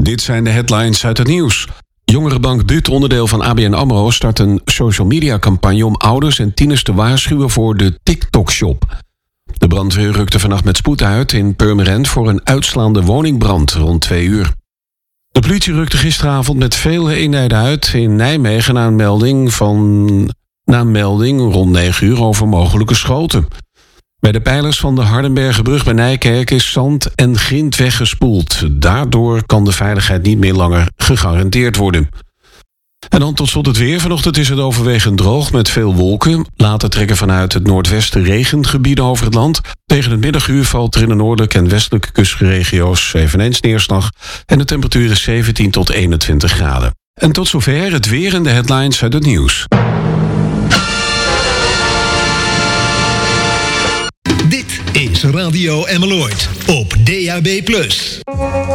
Dit zijn de headlines uit het nieuws. Jongerenbank BUT, onderdeel van ABN AMRO, start een social media campagne om ouders en tieners te waarschuwen voor de TikTok-shop. De brandweer rukte vannacht met spoed uit in Purmerend voor een uitslaande woningbrand rond 2 uur. De politie rukte gisteravond met vele eenheden uit in Nijmegen na een melding rond 9 uur over mogelijke schoten. Bij de pijlers van de Hardenbergenbrug bij Nijkerk is zand en grind weggespoeld. Daardoor kan de veiligheid niet meer langer gegarandeerd worden. En dan tot slot het weer. Vanochtend is het overwegend droog met veel wolken. Later trekken vanuit het noordwesten regengebieden over het land. Tegen het middaguur valt er in de noordelijke en westelijke kustregio's eveneens neerslag. En de temperatuur is 17 tot 21 graden. En tot zover het weer en de headlines uit het nieuws. Dit is Radio Emmeloord op DAB+.